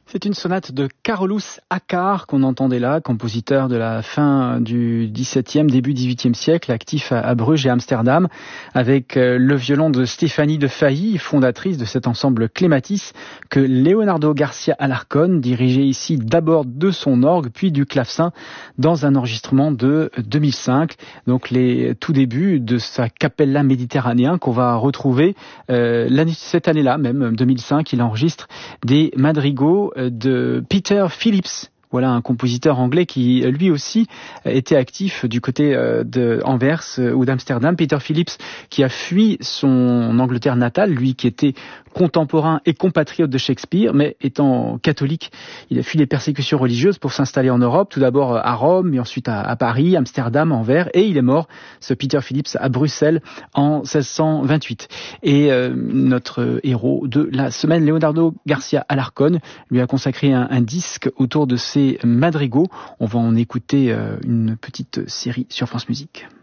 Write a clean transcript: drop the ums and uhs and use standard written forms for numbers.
C'est une sonate de Carolus Akar qu'on entendait là, compositeur de la fin du XVIIe, début XVIIIe siècle, actif à Bruges et Amsterdam, avec le violon de Stéphanie de Failly, fondatrice de cet ensemble Clématis, que Leonardo Garcia Alarcón dirigeait ici d'abord de son orgue, puis du clavecin, dans un enregistrement de 2005. Donc les tout débuts de sa Capella Méditerranéen qu'on va retrouver cette année-là, même 2005, il enregistre des madrigaux de Peter Phillips. Voilà un compositeur anglais qui lui aussi était actif du côté de Anvers ou d'Amsterdam. Peter Phillips qui a fui son Angleterre natale, lui qui était contemporain et compatriote de Shakespeare, mais étant catholique, il a fui les persécutions religieuses pour s'installer en Europe, tout d'abord à Rome, et ensuite à Paris, Amsterdam, Anvers, et il est mort, ce Peter Phillips, à Bruxelles en 1628. Et notre héros de la semaine, Leonardo Garcia Alarcón, lui a consacré un disque autour de ses madrigaux. On va en écouter une petite série sur France Musique.